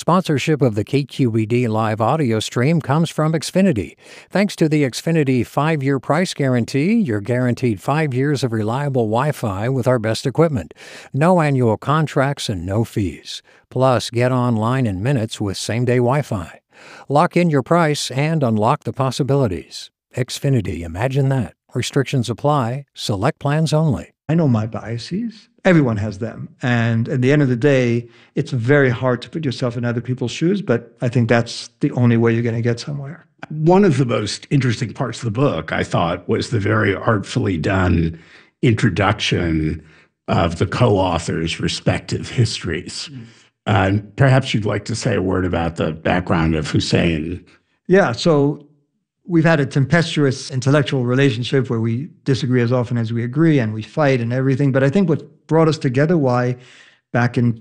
Sponsorship of the KQED live audio stream comes from Xfinity. Thanks to the Xfinity 5-year price guarantee, you're guaranteed 5 years of reliable Wi-Fi with our best equipment. No annual contracts and no fees. Plus, get online in minutes with same-day Wi-Fi. Lock in your price and unlock the possibilities. Xfinity, imagine that. Restrictions apply. Select plans only. I know my biases. Everyone has them. And at the end of the day, it's very hard to put yourself in other people's shoes, but I think that's the only way you're going to get somewhere. One of the most interesting parts of the book, I thought, was the very artfully done introduction of the co-authors' respective histories. Perhaps you'd like to say a word about the background of Hussein. Yeah, so we've had a tempestuous intellectual relationship where we disagree as often as we agree and we fight and everything. But I think what brought us together, why back in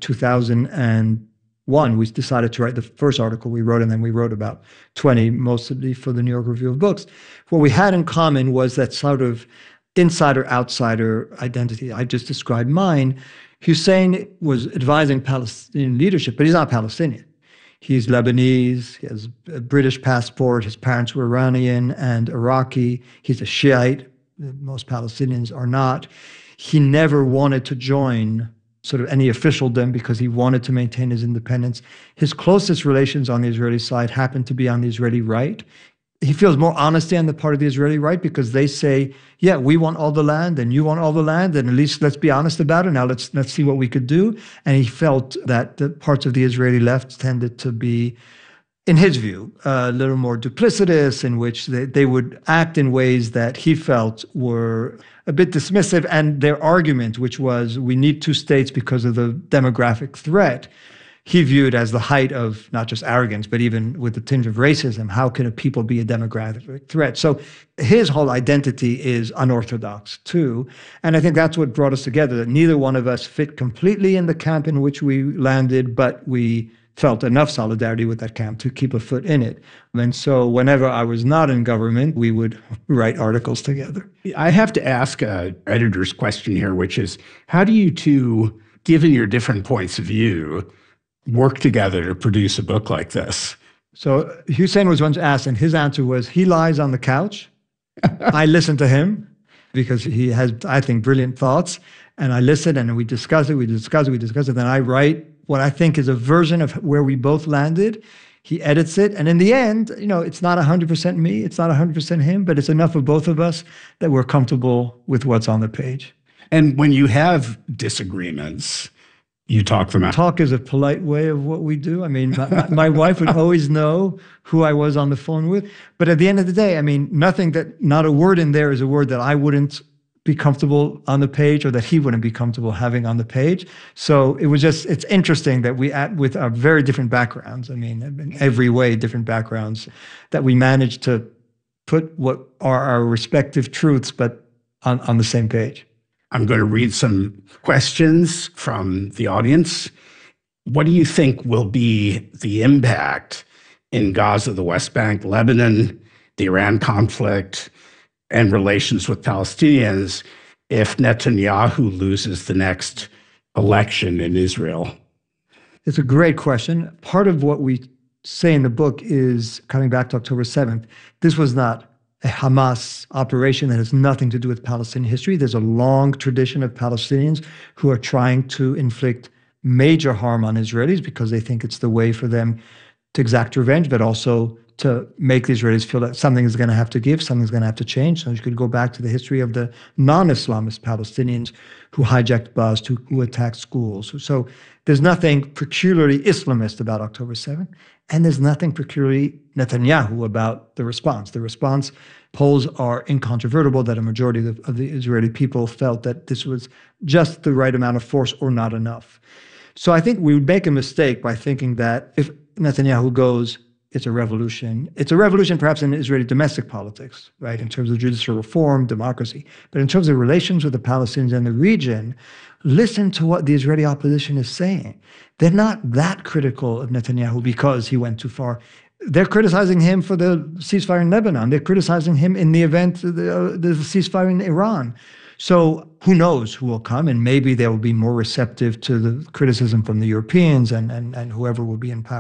2001, we decided to write the first article we wrote, and then we wrote about 20, mostly for the New York Review of Books. What we had in common was that sort of insider-outsider identity. I just described mine. Hussein was advising Palestinian leadership, but he's not Palestinian. He's Lebanese, he has a British passport, his parents were Iranian and Iraqi, he's a Shiite, most Palestinians are not. He never wanted to join sort of any officialdom because he wanted to maintain his independence. His closest relations on the Israeli side happen to be on the Israeli right. He feels more honesty on the part of the Israeli right because they say, yeah, we want all the land and you want all the land, and at least let's be honest about it. Now let's see what we could do. And he felt that the parts of the Israeli left tended to be, in his view, a little more duplicitous, in which they would act in ways that he felt were a bit dismissive. And their argument, which was we need two states because of the demographic threat, he viewed as the height of not just arrogance, but even with the tinge of racism. How can a people be a demographic threat? So his whole identity is unorthodox too. And I think that's what brought us together, that neither one of us fit completely in the camp in which we landed, but we felt enough solidarity with that camp to keep a foot in it. And so whenever I was not in government, we would write articles together. I have to ask an editor's question here, which is, how do you two, given your different points of view, work together to produce a book like this? So Hussein was once asked, and his answer was, he lies on the couch. I listen to him because he has, I think, brilliant thoughts. And I listen and we discuss it. Then I write what I think is a version of where we both landed. He edits it. And in the end, it's not 100% me. It's not 100% him, but it's enough of both of us that we're comfortable with what's on the page. And when you have disagreements, you talk them out. Talk is a polite way of what we do. I mean, my wife would always know who I was on the phone with. But at the end of the day, I mean, not a word in there is a word that I wouldn't be comfortable on the page or that he wouldn't be comfortable having on the page. So it's interesting that with our very different backgrounds, I mean, in every way, different backgrounds, that we managed to put what are our respective truths, but on the same page. I'm going to read some questions from the audience. What do you think will be the impact in Gaza, the West Bank, Lebanon, the Iran conflict, and relations with Palestinians if Netanyahu loses the next election in Israel? It's a great question. Part of what we say in the book is, coming back to October 7th, this was not a Hamas operation that has nothing to do with Palestinian history. There's a long tradition of Palestinians who are trying to inflict major harm on Israelis because they think it's the way for them to exact revenge, but also to make the Israelis feel that something is going to have to give, something's going to have to change. So you could go back to the history of the non-Islamist Palestinians who hijacked buses, who attacked schools. So there's nothing peculiarly Islamist about October 7th, and there's nothing peculiarly Netanyahu about the response. The response polls are incontrovertible that a majority of the Israeli people felt that this was just the right amount of force or not enough. So I think we would make a mistake by thinking that if Netanyahu goes, it's a revolution. It's a revolution perhaps in Israeli domestic politics, right, in terms of judicial reform, democracy. But in terms of relations with the Palestinians and the region, listen to what the Israeli opposition is saying. They're not that critical of Netanyahu because he went too far. They're criticizing him for the ceasefire in Lebanon. They're criticizing him in the event of the ceasefire in Iran. So who knows who will come, and maybe they will be more receptive to the criticism from the Europeans and whoever will be in power.